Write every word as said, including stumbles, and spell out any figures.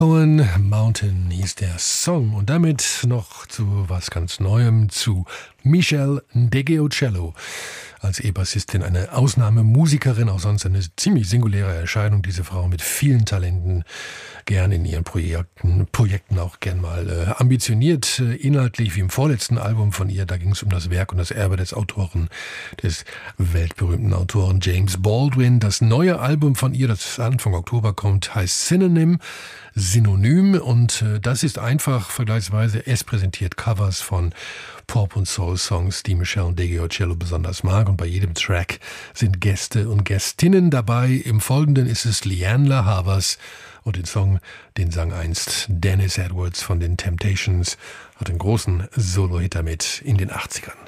Owen Mountain hieß der Song und damit noch zu was ganz Neuem, zu Michelle Ndegeocello. Als E-Bassistin eine Ausnahmemusikerin, auch sonst eine ziemlich singuläre Erscheinung, diese Frau mit vielen Talenten, gern in ihren Projekten, Projekten auch gern mal äh, ambitioniert, äh, inhaltlich wie im vorletzten Album von ihr, da ging es um das Werk und das Erbe des Autoren, des weltberühmten Autoren James Baldwin. Das neue Album von ihr, das Anfang Oktober kommt, heißt Synonym, Synonym und äh, das ist einfach vergleichsweise, es präsentiert Covers von Pop- und Soul-Songs, die Michelle Ndegeocello besonders mag und bei jedem Track sind Gäste und Gästinnen dabei. Im Folgenden ist es Leanne La Havas und den Song, den sang einst Dennis Edwards von den Temptations, hat einen großen Solo-Hit damit in den achtzigern.